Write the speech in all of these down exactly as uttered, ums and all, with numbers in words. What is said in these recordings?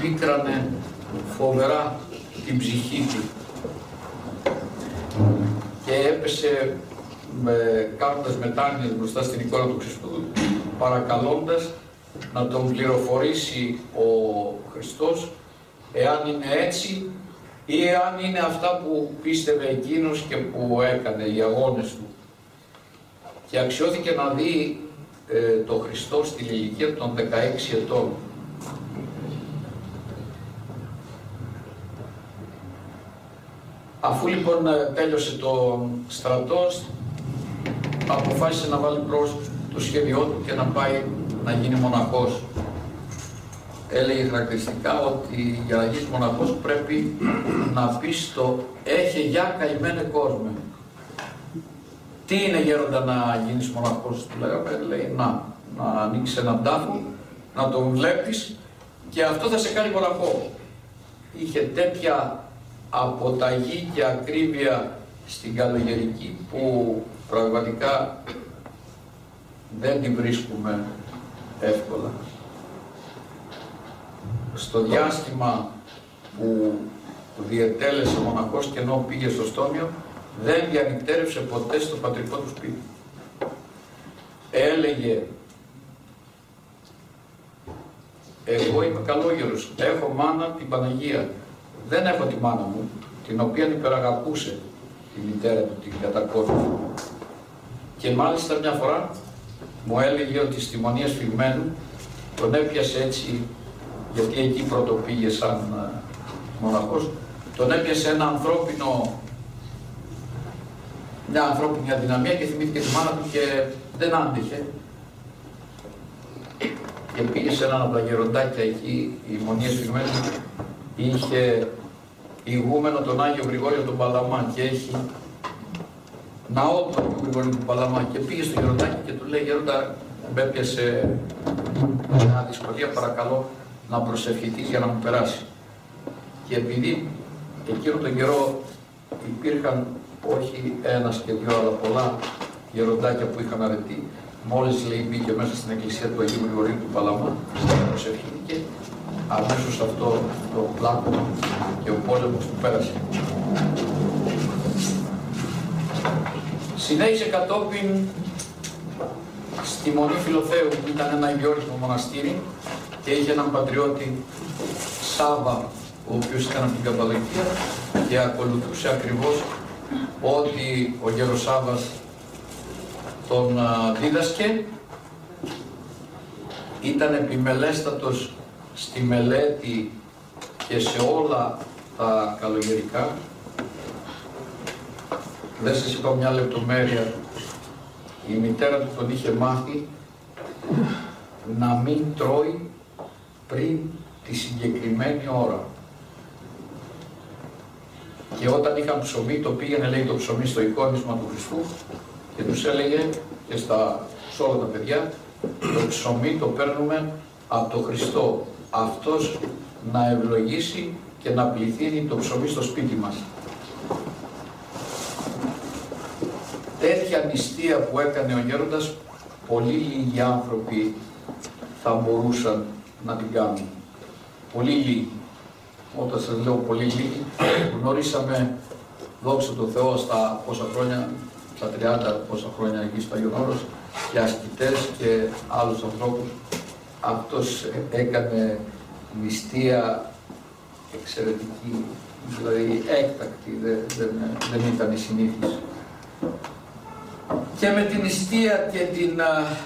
πίκρανε φοβερά την ψυχή του και έπεσε με, κάνοντας μετάνοιες μπροστά στην εικόνα του Χριστού, παρακαλώντας να τον πληροφορήσει ο Χριστός εάν είναι έτσι ή εάν είναι αυτά που πίστευε εκείνος και που έκανε, οι αγώνες του. Και αξιώθηκε να δει ε, το Χριστό στην ηλικία των δεκαέξι ετών. Αφού λοιπόν τέλειωσε το στρατό, αποφάσισε να βάλει μπρος το σχέδιό του και να πάει να γίνει μοναχός. Έλεγε χαρακτηριστικά ότι για να γίνεις μοναχός πρέπει να πεις το «Έχε γεια καημένε κόσμε». Τι είναι γέροντα να γίνεις μοναχός, του λέγαμε, λέει να, να ανοίξεις έναν τάφο, να τον βλέπεις και αυτό θα σε κάνει μοναχό. Είχε τέτοια αποταγή και ακρίβεια στην καλογερική που πραγματικά δεν την βρίσκουμε εύκολα. Στο διάστημα που διετέλεσε μοναχός και ενώ πήγε στο Στόμιο, δεν διανυκτέρευσε ποτέ στο πατρικό του σπίτι. Έλεγε «Εγώ είμαι καλόγερος, έχω μάνα την Παναγία, δεν έχω τη μάνα μου, την οποία υπεραγαπούσε τη μητέρα του, την κατακόρη». Και μάλιστα μια φορά μου έλεγε ότι στη Μονία Σφιγμένου τον έπιασε έτσι, γιατί εκεί πρώτο πήγε σαν μοναχός, τον έπιασε ένα ανθρώπινο, μια ανθρώπινη αδυναμία και θυμήθηκε τη μάνα του και δεν άντεχε. Και πήγε σε έναν από τα γεροντάκια εκεί, η Μονία Σφιγμένου είχε ηγούμενο τον Άγιο Γρηγόριο τον Παλαμά και έχει ναό του Αγίου Γρηγορίου του Παλαμά και πήγε στο γεροντάκι και του λέει «Γέροντα, με έπιασε μια δυσκολία, παρακαλώ να προσευχηθείς για να μου περάσει». Και επειδή εκείνο τον καιρό υπήρχαν όχι ένας και δυο αλλά πολλά γεροντάκια που είχαν αρετή, μόλις λέει μπήκε μέσα στην εκκλησία του Αγίου Γρηγορίου του Παλαμά, προσευχήθηκε, αμέσως αυτό το πλάκωμα και ο πόλεμος του πέρασε. Συνέχισε κατόπιν στη Μονή Φιλοθέου, που ήταν ένα ηλιόρυθμο μοναστήρι και είχε έναν πατριώτη Σάβα, ο οποίος ήταν από την Καπαδοκία και ακολουθούσε ακριβώς ότι ο γέρος Σάβας τον δίδασκε. Ήταν επιμελέστατος στη μελέτη και σε όλα τα καλογερικά. Δεν σας είπα μια λεπτομέρεια, η μητέρα του τον είχε μάθει να μην τρώει πριν τη συγκεκριμένη ώρα. Και όταν είχαν ψωμί, το πήγαινε, λέει, το ψωμί στο εικόνισμα του Χριστού και τους έλεγε και στα, σε όλα τα παιδιά, το ψωμί το παίρνουμε από τον Χριστό. Αυτός να ευλογήσει και να πληθύνει το ψωμί στο σπίτι μας. Τέτοια νηστεία που έκανε ο γέροντας, πολύ λίγοι άνθρωποι θα μπορούσαν να την κάνουν. Πολύ λίγοι. Όταν σας λέω πολύ λίγοι, γνωρίσαμε, δόξα τω Θεώ, στα πόσα χρόνια, στα τριάντα πόσα χρόνια εκεί στο Άγιον Όρος, και ασκητές και άλλους ανθρώπους. Αυτός έκανε νηστεία εξαιρετική, δηλαδή έκτακτη, δεν, δεν, δεν ήταν η συνήθις. Και με την νηστεία και την,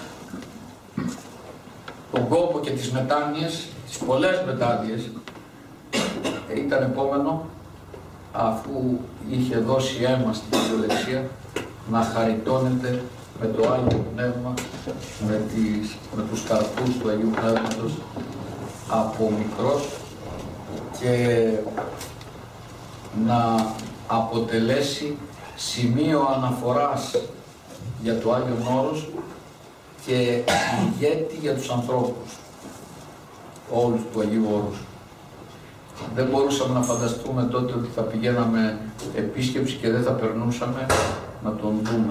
τον κόπο και τις μετάνοιες, τις πολλές μετάνοιες, ήταν επόμενο, αφού είχε δώσει αίμα στην Κυριολεξία, να χαριτώνεται με το Άγιο Πνεύμα, με, τις, με τους καρπούς του Αγίου Πνεύματος από μικρός και να αποτελέσει σημείο αναφοράς για το Άγιον Όρος και ηγέτη για τους ανθρώπους όλους του Αγίου Όρους. Δεν μπορούσαμε να φανταστούμε τότε ότι θα πηγαίναμε επίσκεψη και δεν θα περνούσαμε να τον δούμε.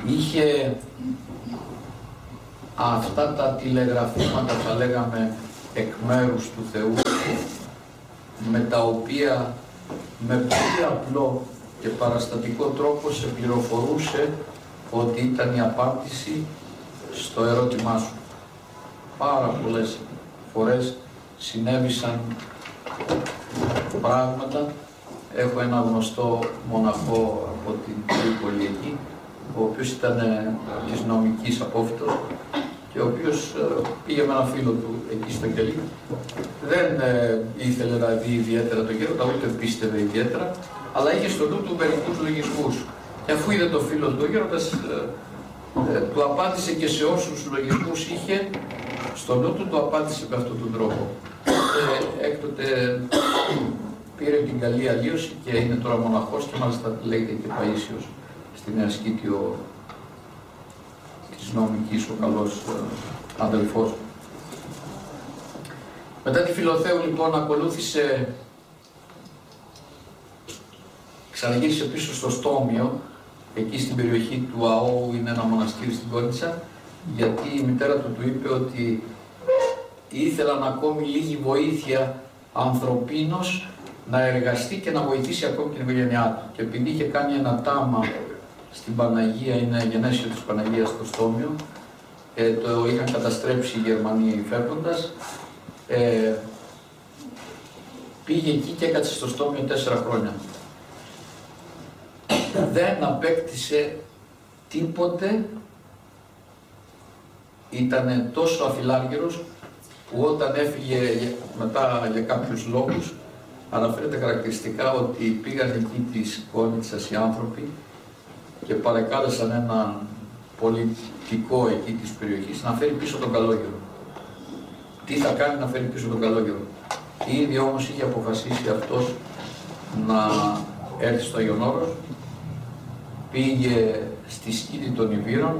Είχε αυτά τα τηλεγραφήματα, θα λέγαμε, εκ μέρους του Θεού, με τα οποία με πολύ απλό και παραστατικό τρόπο σε πληροφορούσε ότι ήταν η απάντηση στο ερώτημά σου. Πάρα πολλές φορές συνέβησαν πράγματα. Έχω ένα γνωστό μοναχό από την Τρίπολη εκεί, ο οποίος ήταν της νομικής απόφυτος και ο οποίος πήγε με ένα φίλο του εκεί στο κελί. Δεν ε, ήθελε να δει ιδιαίτερα τον γέροντα, ούτε πίστευε ιδιαίτερα, αλλά είχε στο νου του μερικούς λογισμούς. Και αφού είδε το φίλο του, ο γέροντας ε, ε, του απάντησε και σε όσους λογισμούς είχε στο νου του, του απάντησε με αυτόν τον τρόπο. Ε, έκτοτε πήρε την καλή αλλίωση και είναι τώρα μοναχός και μάλιστα λέγεται και Παΐσιος στη Νέα Σκήτιο της νομικής, ο καλός ε, αδελφός. Μετά τη Φιλοθέου λοιπόν ακολούθησε, ξαναγύρισε πίσω στο Στόμιο, εκεί στην περιοχή του Αώου είναι ένα μοναστήρι στην Κόνιτσα, γιατί η μητέρα του του είπε ότι ήθελαν ακόμη λίγη βοήθεια ανθρωπίνος να εργαστεί και να βοηθήσει ακόμη την οικογένειά του. Και επειδή είχε κάνει ένα τάμα στην Παναγία, είναι γενέσιο της Παναγίας στο Στόμιο, ε, το είχαν καταστρέψει οι Γερμανοί φεύγοντας, ε, πήγε εκεί και έκατσε στο Στόμιο τέσσερα χρόνια. Δεν απέκτησε τίποτε, ήταν τόσο αφιλάργυρος που όταν έφυγε μετά για κάποιους λόγους, αναφέρεται χαρακτηριστικά ότι πήγαν εκεί της Κόνιτσας οι άνθρωποι και παρεκάλεσαν έναν πολιτικό εκεί της περιοχής να φέρει πίσω τον Καλόγερο. Τι θα κάνει να φέρει πίσω τον Καλόγερο. Ήδη όμως είχε αποφασίσει αυτός να έρθει στο Άγιον Όρος, πήγε στη σκήτη των Ιβύρων,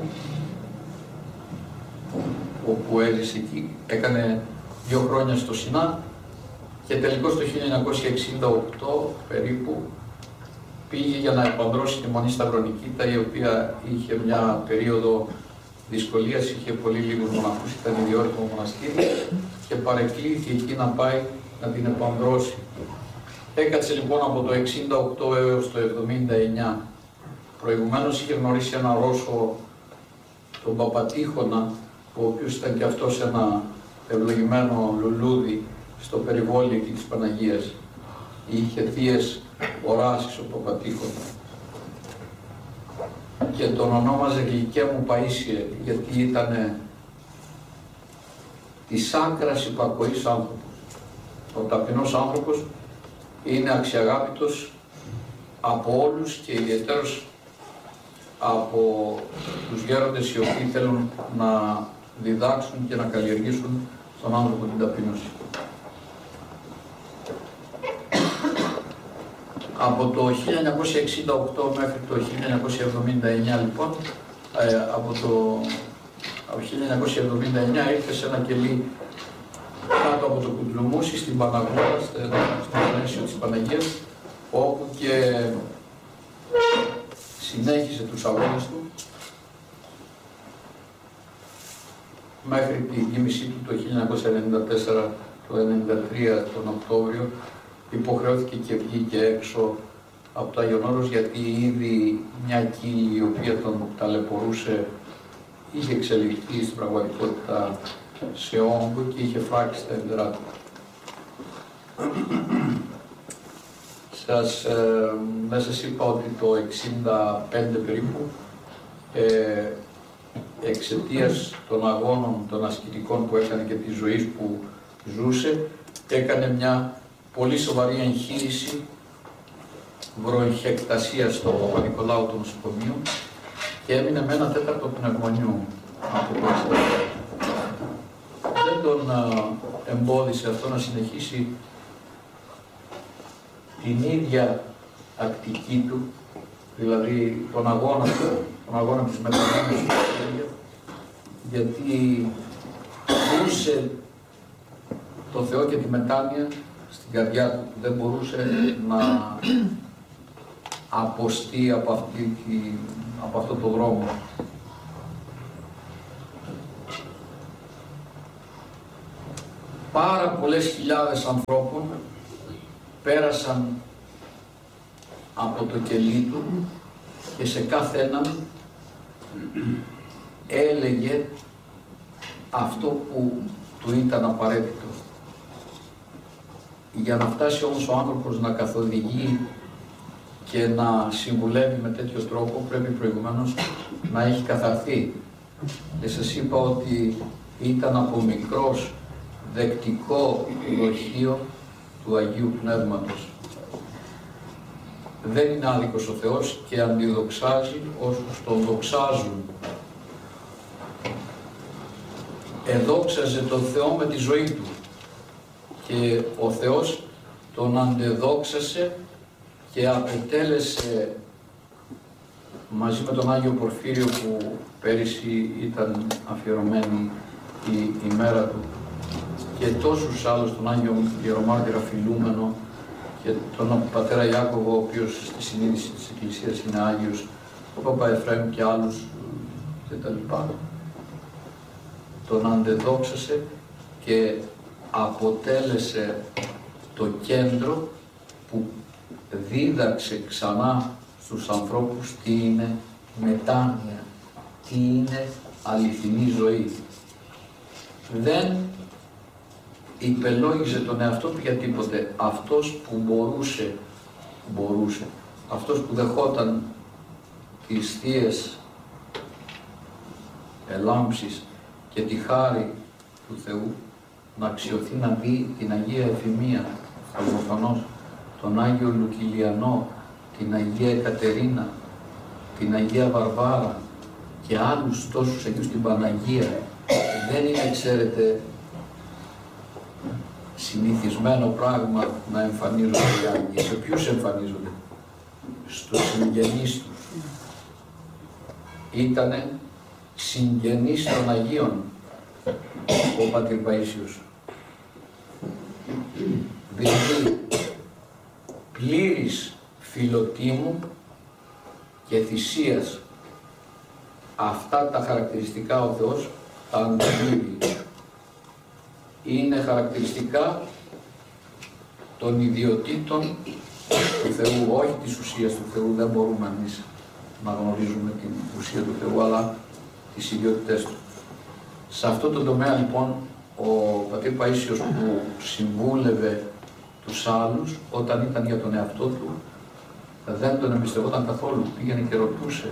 όπου έζησε εκεί, έκανε δύο χρόνια στο Σινά και τελικώς το χίλια εννιακόσια εξήντα οκτώ περίπου πήγε για να επανδρώσει τη Μονή Σταυρονικήτα, η οποία είχε μια περίοδο δυσκολίας, είχε πολύ λίγους μοναχούς, ήταν ιδιότιμο μοναστήρι και παρεκκλήθη εκεί να πάει να την επανδρώσει. Έκατσε λοιπόν από το εξήντα οκτώ έως το εβδομήντα εννιά. Προηγουμένως είχε γνωρίσει ένα Ρώσο, τον Παπατήχωνα, ο οποίος ήταν και αυτός ένα ευλογημένο λουλούδι στο περιβόλι εκεί της Παναγίας. Είχε θείες οράσεις ο Παπατήχωνα. Και τον ονόμαζε γλυκέ μου Παΐσιε, γιατί ήταν της άκρας υπακοής άνθρωπος. Ο ταπεινός άνθρωπος είναι αξιαγάπητος από όλους και ιδιαίτερος από τους γέροντες οι οποίοι θέλουν να διδάξουν και να καλλιεργήσουν στον άνθρωπο την ταπείνωση. Από το χίλια εννιακόσια εξήντα οκτώ μέχρι το χίλια εννιακόσια εβδομήντα εννιά λοιπόν, ε, από το από χίλια εννιακόσια εβδομήντα εννιά ήρθε σε ένα κελί κάτω από το Κουντλουμούσι στην Παναγόρα, στο γενέσιο της Παναγίας, όπου και συνέχισε τους αγώνες του μέχρι την κοίμησή του το χίλια εννιακόσια ενενήντα τέσσερα, το ενενήντα τρία τον Οκτώβριο. Υποχρεώθηκε και βγήκε έξω από το Άγιον Όρος, γιατί ήδη μια κύλη η οποία τον ταλαιπωρούσε είχε εξελιχθεί στην πραγματικότητα σε όγκο και είχε φράξει τα εντερά του. Σας, ε, δεν σας είπα ότι το εξήντα πέντε περίπου, ε, εξαιτίας των αγώνων των ασκητικών που έκανε και της ζωής που ζούσε, έκανε μια πολύ σοβαρή εγχείρηση βροχεκτασίας στο Παπα-Νικολάου του νοσοκομείου και έμεινε με ένα τέταρτο πνευμονιού από το εξήντα πέντε. Δεν τον α, εμπόδισε αυτό να συνεχίσει την ίδια τακτική του, δηλαδή τον αγώνα του, τον αγώνα της μετανάστευσης του, γιατί μπορούσε το Θεό και τη μετάνοια στην καρδιά του, δεν μπορούσε να αποστεί από, αυτή τη, από αυτό το δρόμο. πάρα πολλές χιλιάδες ανθρώπων πέρασαν από το κελί του και σε κάθε έναν έλεγε αυτό που του ήταν απαραίτητο. Για να φτάσει όμως ο άνθρωπος να καθοδηγεί και να συμβουλεύει με τέτοιο τρόπο, πρέπει προηγουμένως να έχει καθαρθεί. Και σας είπα ότι ήταν από μικρός δεκτικό δοχείο του Αγίου Πνεύματος. Δεν είναι άδικος ο Θεός και αντιδοξάζει όσους τον δοξάζουν. Εδόξαζε τον Θεό με τη ζωή του και ο Θεός τον αντεδόξασε και απετέλεσε μαζί με τον Άγιο Πορφύριο, που πέρυσι ήταν αφιερωμένη η ημέρα του, και τόσους άλλους, τον Άγιο Ιερομάρτυρα Φιλούμενο και τον Πατέρα Ιάκωβο, ο οποίος στη συνείδηση της Εκκλησίας είναι Άγιος, τον Παπα Εφραίμ και άλλους κτλ. Τον αντεδόξασε και αποτέλεσε το κέντρο που δίδαξε ξανά στους ανθρώπους τι είναι μετάνοια, τι είναι αληθινή ζωή. Δεν υπελόγιζε τον εαυτό του για τίποτε. Αυτός που μπορούσε, μπορούσε, αυτός που δεχόταν τις θείες ελάμψεις και τη χάρη του Θεού, να αξιωθεί να δει την Αγία Εφημία, προφανώς, τον Άγιο Λουκυλιανό, την Αγία Εκατερίνα, την Αγία Βαρβάρα και άλλους τόσους Αγίους, την Παναγία. Δεν είναι, ξέρετε, συνηθισμένο πράγμα να εμφανίζονται οι Άγιοι. Σε ποιους εμφανίζονται? Στους συγγενείς τους. Ήτανε συγγενής των Αγίων ο Πατήρ Παΐσιος. Δηλαδή πλήρης φιλοτίμου και θυσίας. Αυτά τα χαρακτηριστικά ο Θεός τα ανταμείβει. Είναι χαρακτηριστικά των ιδιωτήτων του Θεού, όχι της ουσίας του Θεού. Δεν μπορούμε εμείς να γνωρίζουμε την ουσία του Θεού, αλλά τις ιδιότητές του. Σε αυτό το τομέα λοιπόν ο Πατήρ Παΐσιος, που συμβούλευε τους άλλους όταν ήταν για τον εαυτό του, δεν τον εμπιστευόταν καθόλου, πήγαινε και ρωτούσε.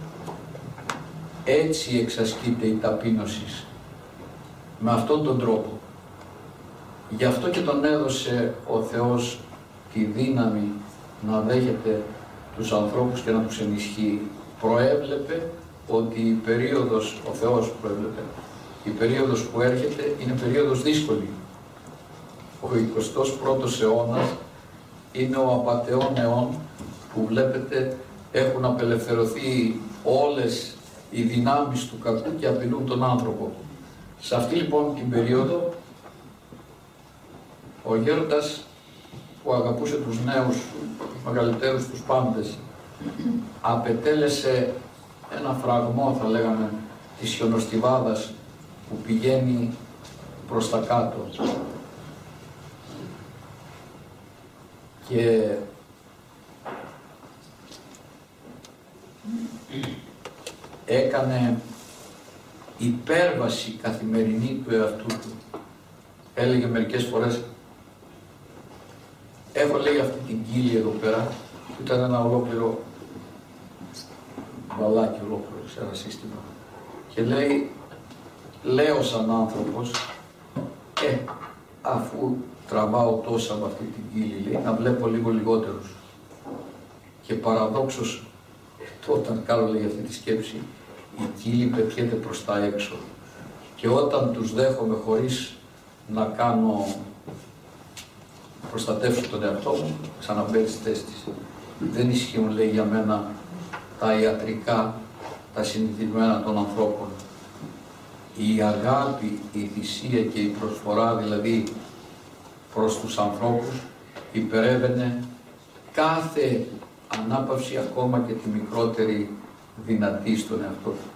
Έτσι εξασκείται η ταπείνωση, με αυτόν τον τρόπο. Γι' αυτό και τον έδωσε ο Θεός τη δύναμη να δέχεται τους ανθρώπους και να τους ενισχύει. Προέβλεπε ότι η περίοδος, ο Θεός προέβλεπε, η περίοδος που έρχεται είναι περίοδος δύσκολη. Ο εικοστός πρώτος αιώνας είναι ο απατεών αιών, που βλέπετε έχουν απελευθερωθεί όλες οι δυνάμεις του κακού και απειλούν τον άνθρωπο. Σε αυτή λοιπόν την περίοδο ο γέροντας, που αγαπούσε τους νέους, τους μεγαλύτερους, τους πάντες, απετέλεσε ένα φραγμό, θα λέγαμε, της χιονοστιβάδας που πηγαίνει προς τα κάτω. Και έκανε υπέρβαση καθημερινή του εαυτού του. Έλεγε μερικές φορές, έχω, λέει, αυτή την κύλη εδώ πέρα, που ήταν ένα ολόκληρο μπαλάκι, ολόκληρο σε ένα σύστημα. Και λέει, λέω σαν άνθρωπος, ε, αφού τραβάω τόσα με αυτή την κύλη, λέει, να βλέπω λίγο λιγότερους. Και παραδόξως, όταν κάνω, λέει, αυτή τη σκέψη, η κύλη πετιέται προς τα έξω. Και όταν τους δέχομαι χωρίς να κάνω, προστατεύσω τον εαυτό μου, ξαναμπαίνει στη θέση της. Δεν ισχύουν, λέει, για μένα τα ιατρικά, τα συνηθισμένα των ανθρώπων. Η αγάπη, η θυσία και η προσφορά, δηλαδή προς τους ανθρώπους, υπερεύαινε κάθε ανάπαυση, ακόμα και τη μικρότερη δυνατή στον εαυτό του.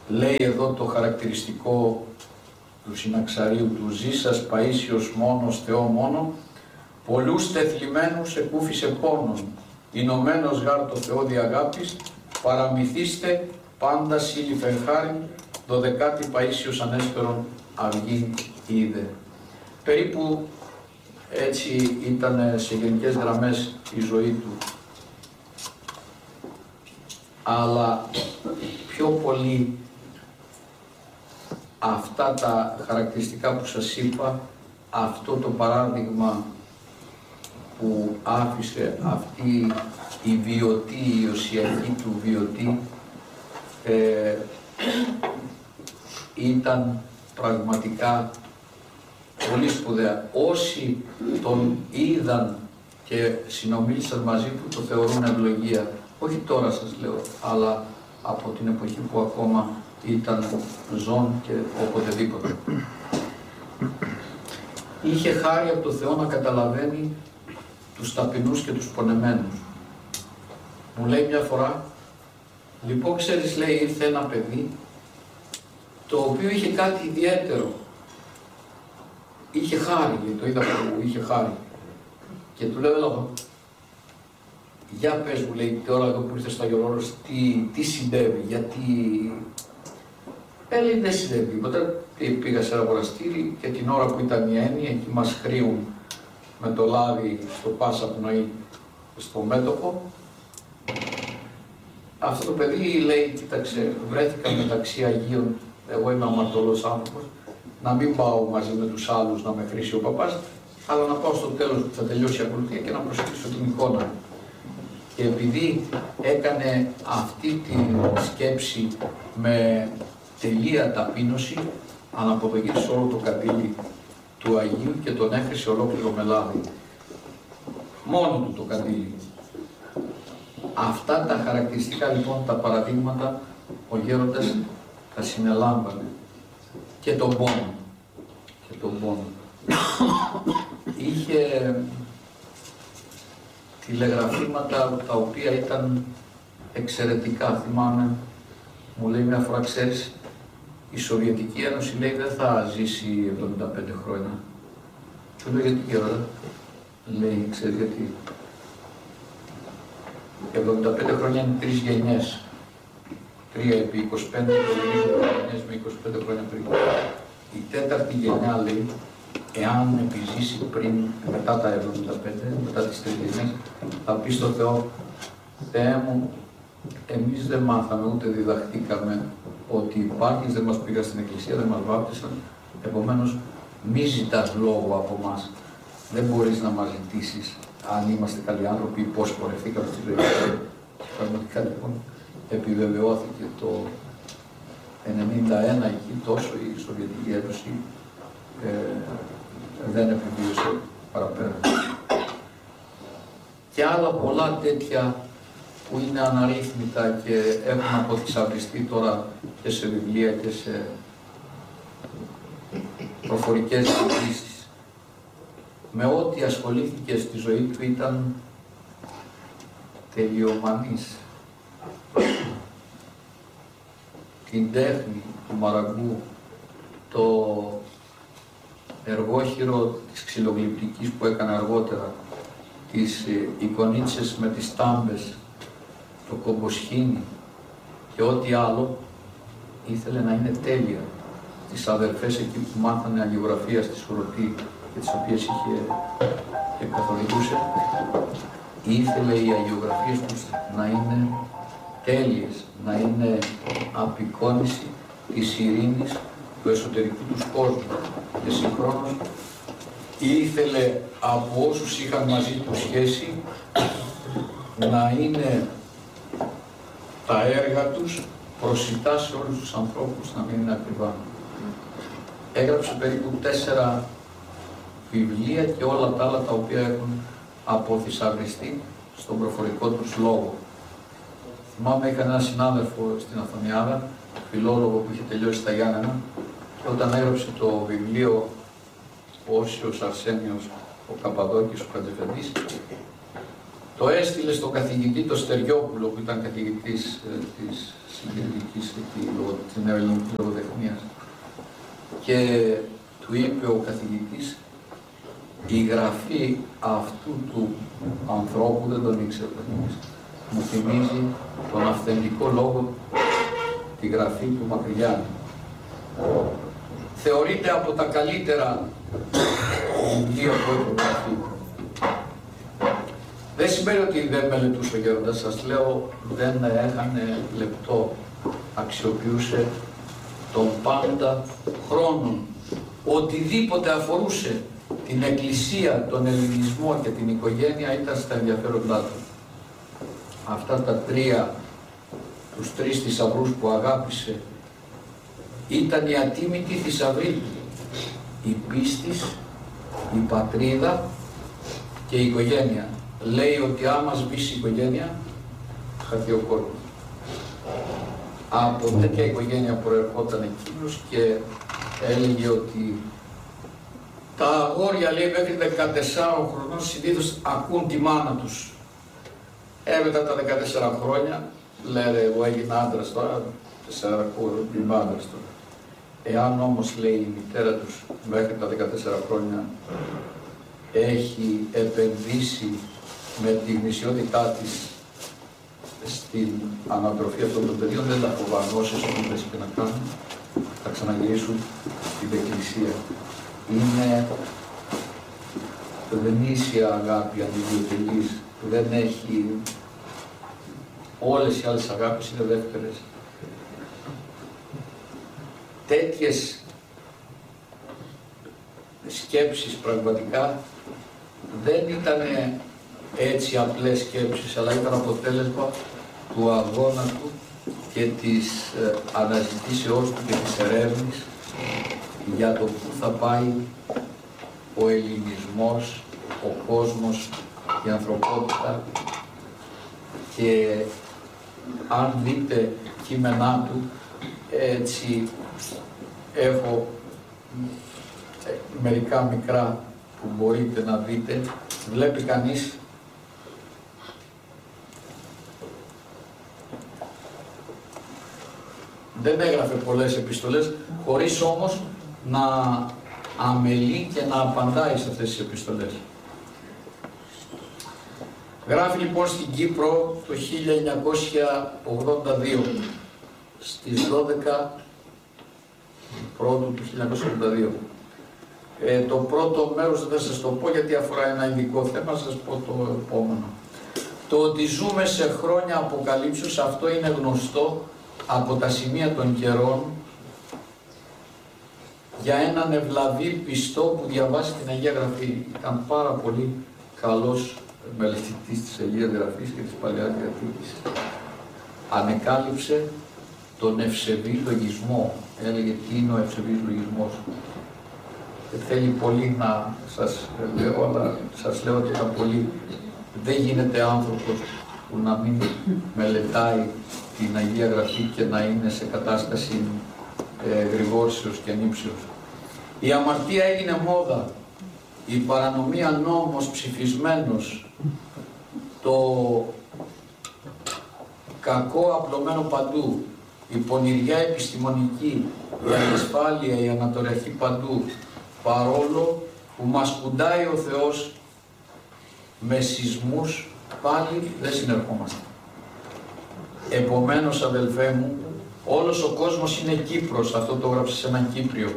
λέει εδώ το χαρακτηριστικό του συναξαρίου του «Ζήσας Παΐσιος μόνος Θεό μόνο, πολλούς τεθλιμμένους εκούφισε πόνον, Ηνωμένος γάρ το Θεό δι' αγάπης, παραμυθίστε πάντα σύλληφεν χάριν, δωδεκάτη Παΐσιος ανέστερον αυγήν είδε». Περίπου έτσι ήταν σε γενικές γραμμές η ζωή του. Αλλά πιο πολύ αυτά τα χαρακτηριστικά που σας είπα, αυτό το παράδειγμα που άφησε αυτή η βιωτή, η οσιακή του βιωτή, ε, ήταν πραγματικά πολύ σπουδαία. Όσοι τον είδαν και συνομίλησαν μαζί του, το θεωρούν ευλογία. Όχι τώρα σας λέω, αλλά από την εποχή που ακόμα ήταν ζών και οποτεδήποτε. Είχε χάρη από το Θεό να καταλαβαίνει τους ταπεινούς και τους πονεμένους. Μου λέει μια φορά, λοιπόν ξέρεις, λέει, ήρθε ένα παιδί το οποίο είχε κάτι ιδιαίτερο. Είχε χάρη, το είδα που είχε χάρη. Και του λέω, έλα, για πες μου, λέει, τώρα εδώ που ήρθε στο Άγιον Όρος, τι, τι συντεύει, γιατί... Ε, λέει, δεν συντεύει τίποτα. Πήγα σε ένα μοναστήρι και την ώρα που ήταν η έννοια, εκεί μας χρήουν με το λάδι στο πάσα πνοή στο μέτωπο. Αυτό το παιδί λέει, κοίταξε, βρέθηκα μεταξύ Αγίων, εγώ είμαι αμαρτωλός άνθρωπος, να μην πάω μαζί με τους άλλους να με χρήσει ο παπάς, αλλά να πάω στο τέλος που θα τελειώσει η ακολουθία και να προσευχήσω την εικόνα. Και επειδή έκανε αυτή τη σκέψη με τελεία ταπείνωση, αναποδογύρισε όλο το καντήλι του Αγίου και τον έχρισε ολόκληρο με λάδι. Μόνο του το καντήλι. Αυτά τα χαρακτηριστικά λοιπόν, τα παραδείγματα, ο γέροντας τα συνελάμβανε. Και τον πόνο. Και τον πόνο. Είχε τηλεγραφήματα τα οποία ήταν εξαιρετικά. Θυμάμαι, μου λέει μια φορά, ξέρεις, η Σοβιετική Ένωση, λέει, δεν θα ζήσει εβδομήντα πέντε χρόνια. Του λέω, γιατί γέροντα? Λέει, ξέρεις γιατί? εβδομήντα πέντε χρόνια είναι τρεις γενιές. Τρία επί είκοσι πέντε, γενιές με είκοσι πέντε χρόνια πριν. Η τέταρτη γενιά, λέει, εάν επιζήσει πριν, μετά τα εβδομήντα πέντε, μετά τις τρεις γενιές, θα πει στο Θεό, Θεέ μου, εμείς δεν μάθαμε ούτε διδαχτήκαμε ότι υπάρχεις, δεν μας πήγα στην εκκλησία, δεν μας βάπτισαν, επομένως μη ζητάς λόγο από μας. Δεν μπορείς να μας ζητήσεις αν είμαστε καλοί άνθρωποι, πώς πορευθήκαμε στη ζωή. Πραγματικά λοιπόν επιβεβαιώθηκε το ενενήντα ένα εκεί, τόσο η Σοβιετική Ένωση ε, δεν επιβίωσε παραπέρα. Και άλλα πολλά τέτοια που είναι αναρρύθμιτα και έχουν αποθυσαυριστεί τώρα και σε βιβλία και σε προφορικές συζητήσεις. Με ό,τι ασχολήθηκε στη ζωή του ήταν τελειομανής. Την τέχνη του μαραγκού, το εργόχειρο της ξυλογλυπτικής που έκανε αργότερα, τις εικονίτσες με τις τάμπες, το κομποσχήνι και ό,τι άλλο, ήθελε να είναι τέλεια. Τις αδερφές εκεί που μάθανε αγιογραφία στη Σουρωτή και τις οποίες είχε και καθοδηγούσε, ήθελε οι αγιογραφίες τους να είναι τέλειες, να είναι απεικόνιση της ειρήνης του εσωτερικού τους κόσμου. Και συγχρόνως ήθελε από όσους είχαν μαζί του σχέση να είναι τα έργα τους προσιτά σε όλους τους ανθρώπους, να μην είναι ακριβά. Έγραψε περίπου τέσσερα βιβλία και όλα τα άλλα τα οποία έχουν αποθυσαυριστεί στον προφορικό τους λόγο. Θυμάμαι, είχα ένα συνάδελφο στην Αθωνιάδα, φιλόλογο που είχε τελειώσει στα Γιάννενα, και όταν έγραψε το βιβλίο ο Όσιος Αρσένιος, ο Καπαδόκης, ο Χατζηφεντής, το έστειλε στον καθηγητή το Στεριόπουλο, που ήταν καθηγητής ε, της συντηρητικής ελληνικής λογοτεχνίας, και του είπε ο καθηγητής, η γραφή αυτού του ανθρώπου δεν τον ήξερε. Μου θυμίζει τον αυθεντικό λόγο, τη γραφή του Μακρυγιάννη. Θεωρείται από τα καλύτερα βιβλία που έχω γραφεί. Δεν σημαίνει ότι δεν μελετούσε ο Γέροντας, σας λέω, δεν έχανε λεπτό. Αξιοποιούσε τον πάντα χρόνων. Οτιδήποτε αφορούσε την Εκκλησία, τον Ελληνισμό και την οικογένεια ήταν στα ενδιαφέροντά του. Αυτά τα τρία, τους τρεις θησαυρούς που αγάπησε, ήταν η ατίμητη θησαυρή του. Η πίστης, η πατρίδα και η οικογένεια. Λέει ότι άμα σβήσει η οικογένεια, χαθεί ο κόσμος. Από τέτοια οικογένεια προερχόταν εκείνος και έλεγε ότι τα αγόρια, λέει, μέχρι δεκατεσσάρων χρονών συνήθως ακούν τη μάνα τους. Ε, μετά τα δεκατέσσερα χρόνια, λένε, εγώ έγινα άντρας τώρα, τεσσάρα χρόνια, είμαι άντρας τώρα. Εάν όμως, λέει, η μητέρα τους μέχρι τα δεκατέσσερα χρόνια έχει επενδύσει με τη γνησιότητά της στην ανατροφή αυτών των παιδιών, δεν τα φοβάμαι, όσες σπουδές και να κάνουν, θα ξαναγυρίσουν στην Εκκλησία. Είναι γνήσια αγάπη, αντιδιοτελής, δεν έχει, όλες οι άλλες αγάπες είναι δεύτερες. Τέτοιες σκέψεις πραγματικά δεν ήταν έτσι απλές σκέψεις, αλλά ήταν αποτέλεσμα του αγώνα του και της ε, αναζητήσεώς του και της ερεύνης για το πού θα πάει ο ελληνισμός, ο κόσμος, η ανθρωπότητα. Και αν δείτε κείμενά του, έτσι έχω ε, μερικά μικρά που μπορείτε να δείτε, βλέπει κανείς δεν έγραφε πολλές επιστολές, χωρίς όμως να αμελεί και να απαντάει σε αυτές τις επιστολές. Γράφει λοιπόν στην Κύπρο το χίλια εννιακόσια ογδόντα δύο, στις δώδεκα πρώτου του χίλια εννιακόσια ογδόντα δύο. Ε, το πρώτο μέρος δεν θα σας το πω γιατί αφορά ένα ειδικό θέμα, θα σας πω το επόμενο. Το ότι ζούμε σε χρόνια αποκαλύψεως, αυτό είναι γνωστό από τα σημεία των καιρών για έναν ευλαβή πιστό που διαβάσει την Αγία Γραφή. Ήταν πάρα πολύ καλός μελετητής της Αγίας Γραφής και της Παλαιάς Διαθήκης. Ανεκάλυψε τον ευσεβή λογισμό. Έλεγε τι είναι ο ευσεβής λογισμός. Δεν θέλει πολύ να σας λέω, αλλά σας λέω ότι ήταν πολύ. Δεν γίνεται άνθρωπος που να μην μελετάει την Αγία Γραφή και να είναι σε κατάσταση ε, γρηγόρησεως και ανήψεως. Η αμαρτία έγινε μόδα, η παρανομία νόμος ψηφισμένος, το κακό απλωμένο παντού, η πονηριά επιστημονική, η ανασφάλεια, η ανατορεχή παντού, παρόλο που μας κουντάει ο Θεός με σεισμούς, πάλι δεν συνερχόμαστε. Επομένως, αδελφέ μου, όλος ο κόσμος είναι Κύπρος, αυτό το έγραψε σε έναν Κύπριο.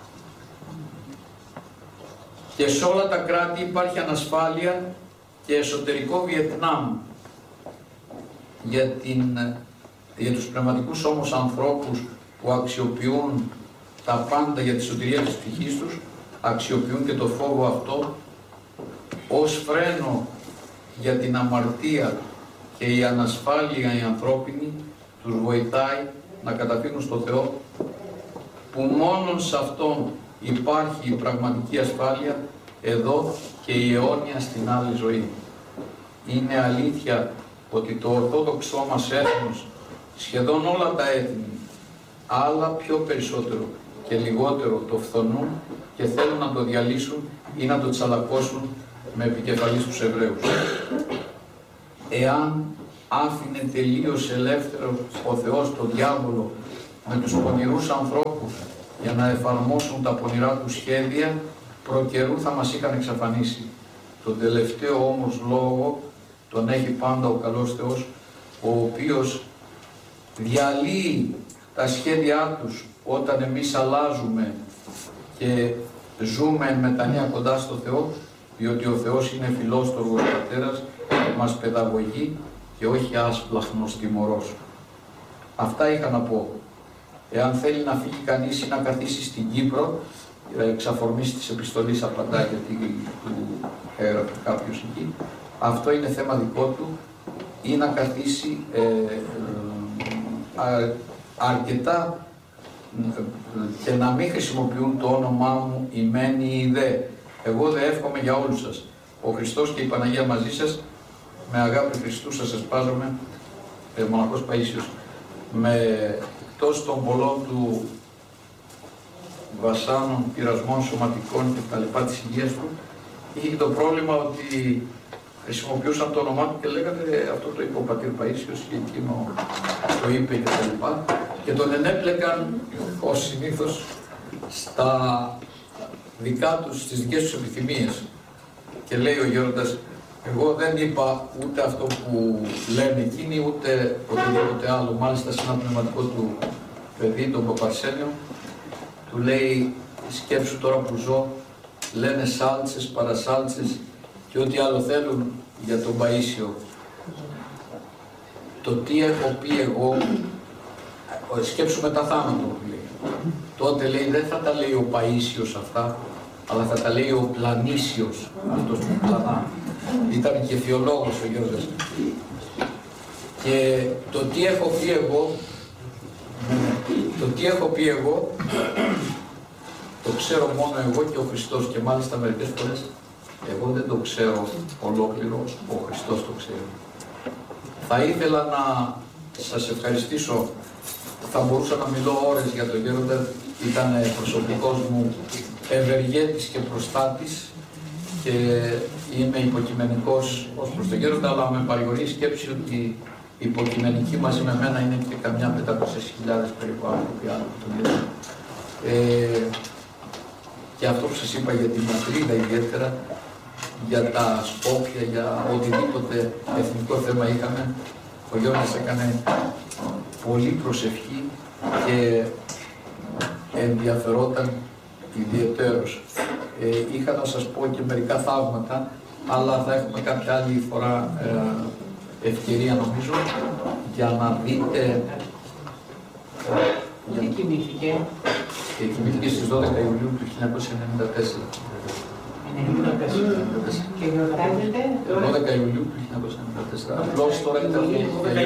Και σε όλα τα κράτη υπάρχει ανασφάλεια και εσωτερικό Βιετνάμ. Για, την, για τους πνευματικούς όμως ανθρώπους που αξιοποιούν τα πάντα για τη σωτηρία της ψυχής τους, αξιοποιούν και το φόβο αυτό ως φρένο για την αμαρτία και η ανασφάλεια η ανθρώπινη τους βοηθάει να καταφύγουν στο Θεό, που μόνον σε Αυτόν υπάρχει η πραγματική ασφάλεια εδώ και η αιώνια στην άλλη ζωή. Είναι αλήθεια ότι το ορθόδοξό μας έθνος, σχεδόν όλα τα έθνη, άλλα πιο περισσότερο και λιγότερο το φθονούν και θέλουν να το διαλύσουν ή να το τσαλακώσουν με επικεφαλής τους Εβραίους. εάν άφηνε τελείως ελεύθερο ο Θεός τον διάβολο με τους πονηρούς ανθρώπους για να εφαρμόσουν τα πονηρά του σχέδια, προ καιρού θα μας είχαν εξαφανίσει. Τον τελευταίο όμως λόγο τον έχει πάντα ο καλός Θεός, ο οποίος διαλύει τα σχέδιά τους όταν εμείς αλλάζουμε και ζούμε εν μετανία κοντά στο Θεό, διότι ο Θεός είναι φιλόστοργος πατέρας και μας παιδαγωγεί και όχι άσπλαχνος τιμωρός. Αυτά είχα να πω. Εάν θέλει να φύγει κανείς ή να καθίσει στην Κύπρο, εξ αφορμής της επιστολής απαντά, γιατί του έγραφε κάποιος εκεί, αυτό είναι θέμα δικό του, ή να καθίσει ε, ε, α, αρκετά ε, και να μην χρησιμοποιούν το όνομά μου η μένη η δε. Εγώ δεν εύχομαι για όλους σας. Ο Χριστός και η Παναγία μαζί σας, με αγάπη Χριστού σας εσπάζομαι, ε, μοναχός Παΐσιος, με εκτός των πολλών του βασάνων, πειρασμών, σωματικών και τα λοιπά της υγείας του, είχε το πρόβλημα ότι χρησιμοποιούσαν το όνομά του και λέγανε αυτό το είπε ο πατήρ Παΐσιος και εκείνο το είπε και τα λοιπά, και τον ενέπλεκαν ως συνήθως στα δικά τους, στις δικές τους επιθυμίες. Και λέει ο Γέροντας, εγώ δεν είπα ούτε αυτό που λένε εκείνοι, ούτε οτιδήποτε άλλο. Μάλιστα σε ένα πνευματικό του παιδί, τον Παπαρσένιο, του λέει, σκέψου τώρα που ζω, λένε σάλτσες, παρασάλτσες και ό,τι άλλο θέλουν για τον Παΐσιο. Το τι έχω πει εγώ, σκέψου μετά θάνατο, λέει. Τότε λέει, δεν θα τα λέει ο Παΐσιος αυτά, αλλά θα τα λέει ο Πλανήσιος, αυτός που πλανά. Ήταν και θεολόγος ο Γιώργος. Και το τι έχω πει εγώ, το τι έχω πει εγώ, το ξέρω μόνο εγώ και ο Χριστός, και μάλιστα μερικές φορές εγώ δεν το ξέρω ολόκληρο, ο Χριστός το ξέρει. Θα ήθελα να σας ευχαριστήσω, θα μπορούσα να μιλώ ώρες για τον Γέροντα, ήταν προσωπικός μου ευεργέτης και προστάτης και είμαι υποκειμενικός ως προς τον Γέροντα, αλλά με παρηγορεί σκέψη ότι η υποκειμενική μαζί με μένα είναι και καμιά πεντακόσιες χιλιάδες περίπου άνθρωποι άλλο από τον Γέροντα. Ε, και αυτό που σας είπα για την πατρίδα ιδιαίτερα, για τα Σκόπια, για οτιδήποτε εθνικό θέμα είχαμε, ο Γιώργος έκανε πολύ προσευχή και ενδιαφερόταν ιδιαιτέρως. Ε, είχα να σας πω και μερικά θαύματα, αλλά θα έχουμε κάποια άλλη φορά ε, ευκαιρία νομίζω για να δείτε. Τι κοιμήθηκε? Και κοιμήθηκε στις δώδεκα Ιουλίου του χίλια εννιακόσια ενενήντα τέσσερα. Και γιορτάζεται δώδεκα Ιουλίου του χίλια εννιακόσια ενενήντα τέσσερα. Απλώς τώρα ήταν δώδεκα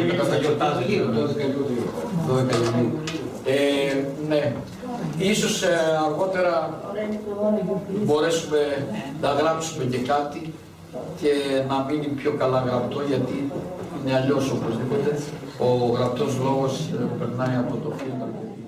Ιουλίου. Ε, ναι. Ίσως ε, αργότερα μπορέσουμε να γράψουμε και κάτι και να μείνει πιο καλά γραπτό, γιατί είναι αλλιώς οπωσδήποτε. Ο γραπτός λόγος ε, περνάει από το φίλτρο.